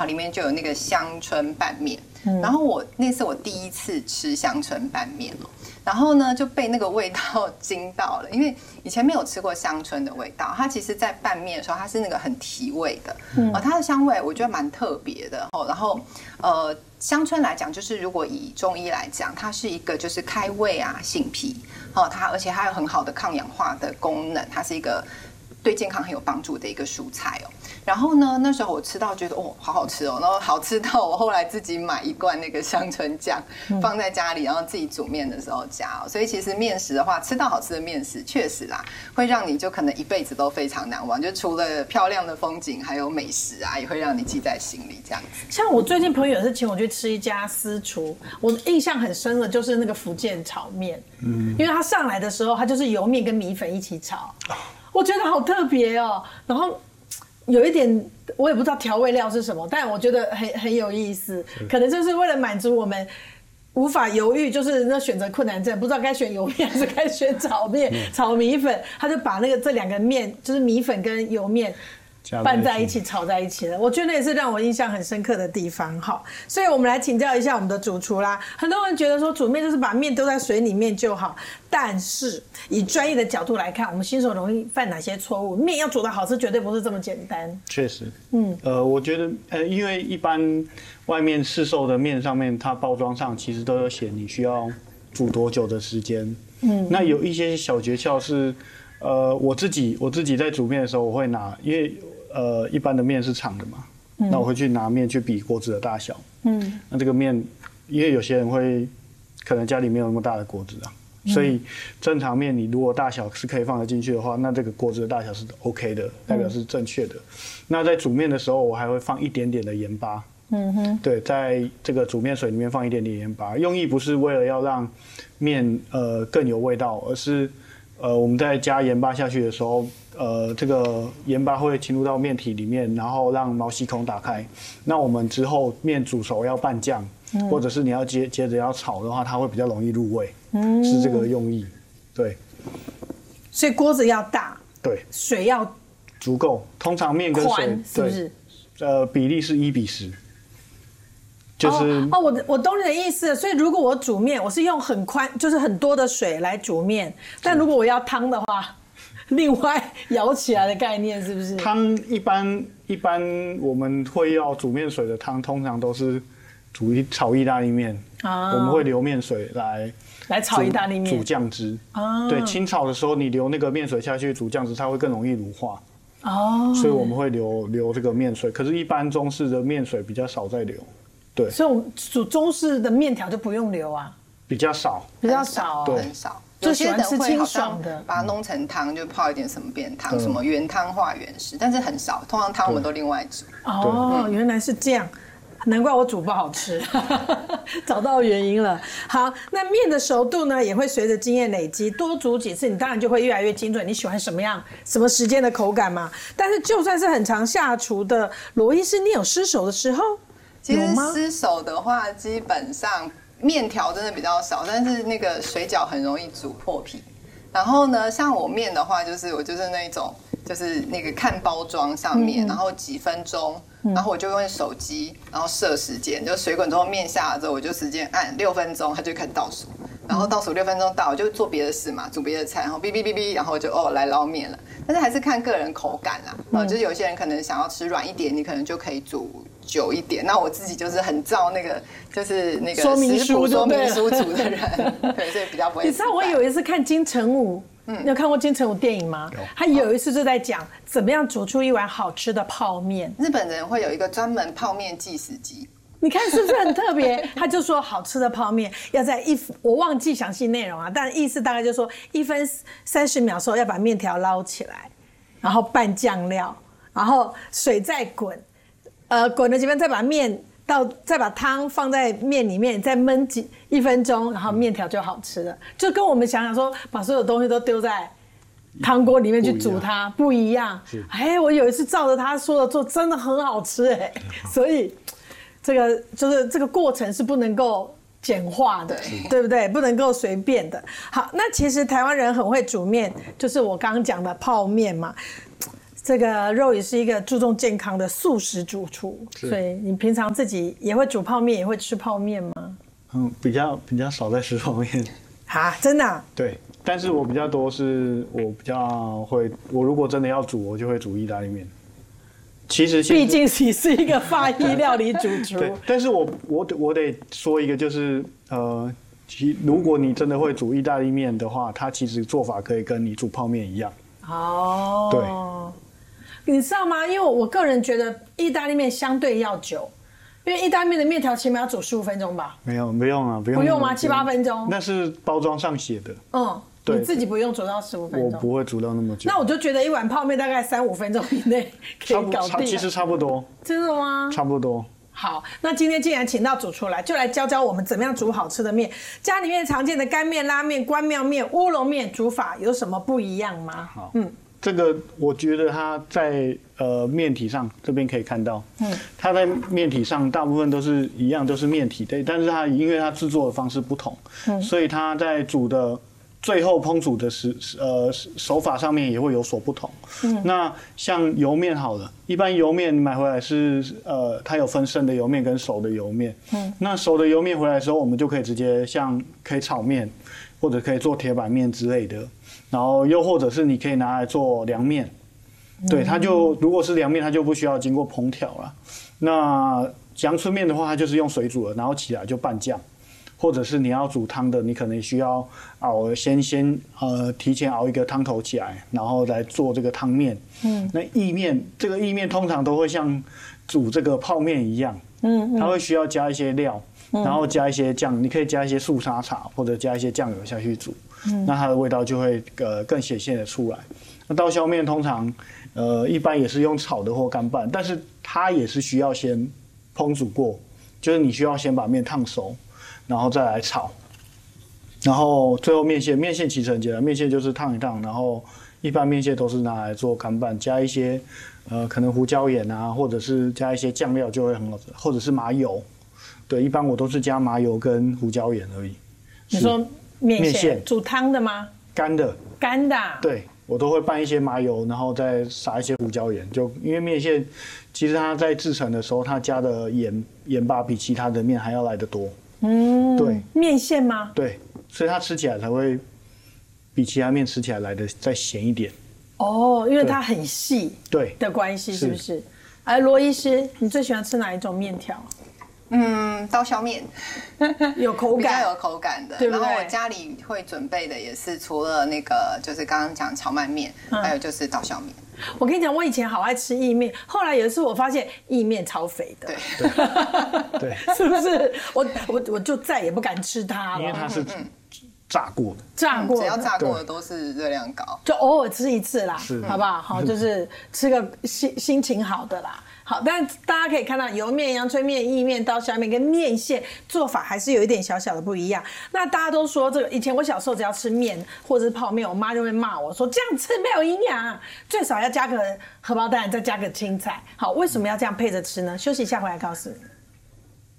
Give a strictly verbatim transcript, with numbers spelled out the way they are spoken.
里面就有那个香椿拌面。嗯、然后我那是我第一次吃香椿拌面哦，然后呢就被那个味道惊到了，因为以前没有吃过香椿的味道。它其实，在拌面的时候，它是那个很提味的，嗯、呃，它的香味我觉得蛮特别的哦。然后呃，香椿来讲，就是如果以中医来讲，它是一个就是开胃啊、性脾哦，它而且它有很好的抗氧化的功能，它是一个对健康很有帮助的一个蔬菜哦。然后呢，那时候我吃到觉得哦，好好吃哦，然后好吃到我后来自己买一罐那个香椿酱放在家里，然后自己煮面的时候加哦。所以其实面食的话，吃到好吃的面食，确实啦，会让你就可能一辈子都非常难忘。就除了漂亮的风景，还有美食啊，也会让你记在心里这样子。 像我最近朋友也是请我去吃一家私厨，我印象很深的就是那个福建炒面，嗯，因为他上来的时候，他就是油面跟米粉一起炒，我觉得好特别哦，然后。有一点我也不知道调味料是什么，但我觉得很很有意思，可能就是为了满足我们无法犹豫，就是那选择困难症，不知道该选油面还是该选炒面、炒米粉，他就把那个这两个面，就是米粉跟油面拌在一起炒在一起了，我觉得那也是让我印象很深刻的地方。好，所以我们来请教一下我们的主厨啦。很多人觉得说煮面就是把面丢在水里面就好，但是以专业的角度来看，我们新手容易犯哪些错误？面要煮得好吃，绝对不是这么简单。 确实，嗯，呃，我觉得，呃，因为一般外面市售的面上面，它包装上其实都有写你需要煮多久的时间。嗯，那有一些小诀窍是，呃，我自己我自己在煮面的时候，我会拿，因为呃，一般的面是长的嘛，嗯、那我会去拿面去比锅子的大小。嗯，那这个面，因为有些人会可能家里没有那么大的锅子啊，嗯、所以正常面你如果大小是可以放得进去的话，那这个锅子的大小是 OK 的，代表是正确的。嗯、那在煮面的时候，我还会放一点点的盐巴。嗯哼，对，在这个煮面水里面放一点点盐巴，用意不是为了要让面呃更有味道，而是呃我们在加盐巴下去的时候。呃，这个盐巴会侵入到面体里面，然后让毛细孔打开。那我们之后面煮熟要拌酱，嗯、或者是你要接接着要炒的话，它会比较容易入味，嗯、是这个用意。对， 所以锅子要大， 对， 水要足够。通常面跟水是不是？ 呃，比例是一比十。就是哦, 哦，我我懂你的意思。所以如果我煮面，我是用很宽，就是很多的水来煮面，但如果我要汤的话。另外舀起来的概念是不是？ 汤一般一般我们会要煮面水的汤，通常都是煮一炒意大利面，啊、我们会留面水来来炒意大利面， 煮酱汁。啊、对，清炒的时候你留那个面水下去煮酱汁，它会更容易乳化。哦，所以我们会留留这个面水。可是，一般中式的面水比较少在留。对， 所以我们煮中式的面条就不用留啊， 比较少， 比较少， 对， 很少。 就喜欢吃清爽的， 把它弄成汤，就泡一点什么变汤，嗯、什么原汤化原食，但是很少，通常汤我们都另外煮。 哦，原来是这样，难怪我煮不好吃，找到原因了。好，那面的熟度呢，也会随着经验累积，多煮几次，你当然就会越来越精准。你喜欢什么样、什么时间的口感嘛？但是就算是很常下厨的罗医师，你有失手的时候？ 其实失手的话，基本上。面条真的比较少，但是那个水饺很容易煮破皮。然后呢，像我面的话，就是我就是那种，就是那个看包装上面，嗯、然后几分钟，嗯、然后我就用手机，然后设时间，就水滚之后面下了之后，我就时间按六分钟，它就开始倒数，然后倒数六分钟到，我就做别的事嘛，煮别的菜，然后哔哔哔哔，然后就哦来捞面了。但是还是看个人口感啦，嗯、就是有些人可能想要吃软一点，你可能就可以煮。久一点，那我自己就是很照那个，就是那个说明书说明书煮的人，对，所以比较不会。 你知道我有一次看金城武，嗯，你有看过金城武电影吗？他有一次就在讲怎么样煮出一碗好吃的泡面。 日本人会有一个专门泡面计时机， 你看是不是很特别？他就说好吃的泡面要在一，我忘记详细内容啊，但意思大概就是说一分三十秒的时候要把面条捞起来，然后拌酱料，然后水再滚。呃，滚了几分，再把面到，再把汤放在面里面，再焖几一分钟，然后面条就好吃了。就跟我们想想说，把所有东西都丢在汤锅里面去煮它，不一样。哎，我有一次照着他说的做，真的很好吃哎。所以这个就是这个过程是不能够简化的，对不对？不能够随便的。好，那其实台湾人很会煮面，就是我刚刚讲的泡面嘛。 这个肉也是一个注重健康的素食主厨，所以你平常自己也会煮泡面，也会吃泡面吗？ 嗯，比较比较少在吃泡面。 啊，真的、啊？ 对，但是我比较多是我比较会，我如果真的要煮，我就会煮意大利面。其实毕竟你是一个法意料理主厨。 对，但是我我我得说一个，就是呃，其如果你真的会煮意大利面的话，它其实做法可以跟你煮泡面一样。 哦， 对， 你知道吗？因为我个人觉得意大利面相对要久。因为意大利面的面条起码要煮十五分钟吧？ 没有，不用啊，不用。 不用吗？七八分钟？ 那是包装上写的。 嗯，对，你自己不用煮到十五分钟。 我不会煮到那么久。 那我就觉得一碗泡面大概三五分钟以内可以搞定。 其实差不多。 真的吗？ 差不多。 好，那今天既然请到主厨来，就来教教我们怎么样煮好吃的面。家里面常见的干面、拉面、关庙面、乌龙面煮法有什么不一样吗？ 好，嗯。这个我觉得它在呃面体上这边可以看到，嗯，它在面体上大部分都是一样，都是面体的，但是它因为它制作的方式不同，嗯，所以它在煮的最后烹煮的时呃手法上面也会有所不同。嗯，那像油面好了，一般油面买回来是呃它有分生的油面跟熟的油面，嗯，那熟的油面回来的时候，我们就可以直接像可以炒面，或者可以做铁板面之类的。然后又或者是你可以拿来做凉面，对，它就如果是凉面，它就不需要经过烹调了。那阳春面的话，它就是用水煮了，然后起来就拌酱，或者是你要煮汤的，你可能需要熬先先呃提前熬一个汤头起来，然后来做这个汤面。嗯，那意面这个意面通常都会像煮这个泡面一样，嗯，它会需要加一些料，然后加一些酱，你可以加一些素沙茶或者加一些酱油下去煮。嗯，那它的味道就会呃更显现的出来。那刀削面通常呃一般也是用炒的或干拌，但是它也是需要先烹煮过，就是你需要先把面烫熟，然后再来炒，然后最后面线，面线其实很简单，面线就是烫一烫，然后一般面线都是拿来做干拌，加一些呃可能胡椒盐啊，或者是加一些酱料就会很好吃，或者是麻油。对，一般我都是加麻油跟胡椒盐而已。 你说面线, 面线煮汤的吗？ 干的， 干的、啊。 对，我都会拌一些麻油，然后再撒一些胡椒盐。就因为面线，其实它在制成的时候，它加的盐盐巴比其他的面还要来得多。嗯，对， 面线吗？ 对，所以它吃起来才会比其他面吃起来来的再咸一点。 哦，因为它很细， 对的关系，是不是？哎，罗医师，你最喜欢吃哪一种面条？ 嗯，刀削面有口感， 比较有口感的。 对不对？ 然后我家里会准备的也是除了那个就是刚刚讲荞麦面，嗯、还有就是刀削面。 我跟你讲，我以前好爱吃意面，后来有一次我发现意面超肥的， 对，对， 是不是？我我我就再也不敢吃它了， 因为它是炸过的， 炸过的， 只要炸过的都是热量高， 就偶尔吃一次啦，好不好？好，就是吃个心心情好的啦。好，但大家可以看到油面、阳春面、意面、刀削面跟面线做法还是有一点小小的不一样。那大家都说这个，以前我小时候只要吃面或者是泡面，我妈就会骂我说这样吃没有营养，最少要加个荷包蛋，再加个青菜。好，为什么要这样配着吃呢？休息一下回来告诉你。